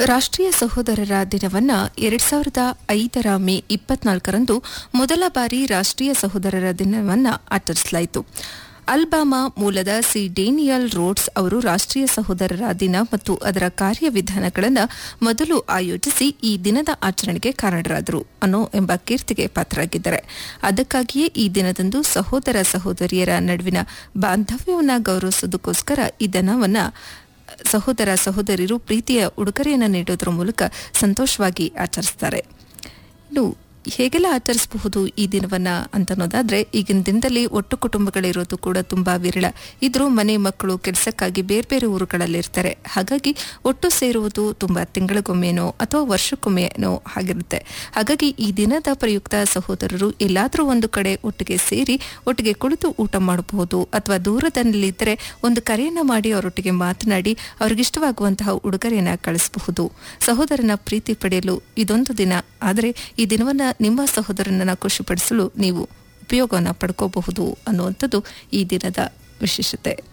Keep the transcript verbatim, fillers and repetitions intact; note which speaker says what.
Speaker 1: ರಾಷ್ಟ್ರೀಯ ಸಹೋದರರ ದಿನವನ್ನು ಎರಡ್ ಸಾವಿರದ ಐದರ ಮೇ ಇಪ್ಪತ್ನಾಲ್ಕರಂದು ಮೊದಲ ಬಾರಿ ರಾಷ್ಟ್ರೀಯ ಸಹೋದರರ ದಿನವನ್ನು ಆಚರಿಸಲಾಯಿತು. ಅಲ್ಬಾಮಾ ಮೂಲದ ಸಿ ಡೇನಿಯಲ್ ರೋಡ್ಸ್ ಅವರು ರಾಷ್ಟ್ರೀಯ ಸಹೋದರರ ದಿನ ಮತ್ತು ಅದರ ಕಾರ್ಯವಿಧಾನಗಳನ್ನು ಮೊದಲು ಆಯೋಜಿಸಿ ಈ ದಿನದ ಆಚರಣೆಗೆ ಕಾರಣರಾದರು ಅನ್ನೋ ಎಂಬ ಕೀರ್ತಿಗೆ ಪಾತ್ರರಾಗಿದ್ದಾರೆ. ಅದಕ್ಕಾಗಿಯೇ ಈ ದಿನದಂದು ಸಹೋದರ ಸಹೋದರಿಯರ ನಡುವಿನ ಬಾಂಧವ್ಯವನ್ನು ಗೌರವಿಸುವುದಕ್ಕೋಸ್ಕರ ಈ ದಿನವನ್ನು ಸಹೋದರ ಸಹೋದರಿಯರು ಪ್ರೀತಿಯ ಉಡುಗೊರೆಯನ್ನು ನೀಡೋದ್ರ ಮೂಲಕ ಸಂತೋಷವಾಗಿ ಆಚರಿಸ್ತಾರೆ. ಇನ್ನು ಹೇಗೆಲ್ಲ ಆಚರಿಸಬಹುದು ಈ ದಿನವನ್ನ ಅಂತನ್ನೋದಾದ್ರೆ, ಈಗಿನ ದಿನದಲ್ಲಿ ಒಟ್ಟು ಕುಟುಂಬಗಳಿರೋದು ಕೂಡ ತುಂಬಾ ವಿರಳ. ಇದ್ರೂ ಮನೆ ಮಕ್ಕಳು ಕೆಲಸಕ್ಕಾಗಿ ಬೇರೆ ಬೇರೆ ಊರುಗಳಲ್ಲಿರ್ತಾರೆ. ಹಾಗಾಗಿ ಒಟ್ಟು ಸೇರುವುದು ತುಂಬಾ ತಿಂಗಳಿಗೊಮ್ಮೆನೋ ಅಥವಾ ವರ್ಷಕ್ಕೊಮ್ಮೆನೋ ಆಗಿರುತ್ತೆ. ಹಾಗಾಗಿ ಈ ದಿನದ ಪ್ರಯುಕ್ತ ಸಹೋದರರು ಎಲ್ಲಾದರೂ ಒಂದು ಕಡೆ ಒಟ್ಟಿಗೆ ಸೇರಿ ಒಟ್ಟಿಗೆ ಕುಳಿತು ಊಟ ಮಾಡಬಹುದು, ಅಥವಾ ದೂರದಲ್ಲಿದ್ದರೆ ಒಂದು ಕರೆಯನ್ನ ಮಾಡಿ ಅವರೊಟ್ಟಿಗೆ ಮಾತನಾಡಿ ಅವ್ರಿಗಿಷ್ಟವಾಗುವಂತಹ ಉಡುಗೊರೆಯನ್ನ ಕಳಿಸಬಹುದು. ಸಹೋದರನ ಪ್ರೀತಿ ಪಡೆಯಲು ಇದೊಂದು ದಿನ. ಆದರೆ ಈ ದಿನವನ್ನ ನಿಮ್ಮ ಸಹೋದರನನ್ನ ಖುಷಿಪಡಿಸಲು ನೀವು ಉಪಯೋಗವನ್ನು ಪಡ್ಕೋಬಹುದು ಅನ್ನುವಂಥದ್ದು ಈ ದಿನದ ವಿಶೇಷತೆ.